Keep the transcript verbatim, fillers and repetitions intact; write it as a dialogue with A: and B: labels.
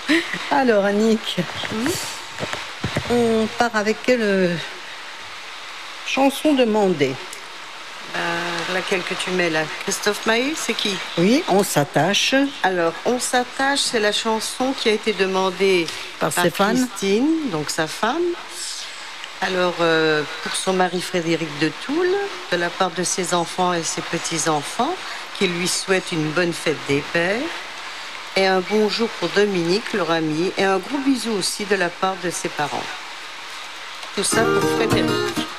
A: Alors, Annick, on part avec quelle euh, chanson demandée?
B: Euh, laquelle que tu mets là? Christophe Maé, c'est qui?
A: Oui, on s'attache
B: Alors, On s'attache, c'est la chanson qui a été demandée
A: par
B: par
A: Stéphane.
B: Christine, donc sa femme. Alors, euh, pour son mari Frédéric de Toul, de la part de ses enfants et ses petits-enfants, qui lui souhaitent une bonne fête des pères. Et un bonjour pour Dominique, leur ami, et un gros bisou aussi de la part de ses parents. Tout ça pour Frédéric.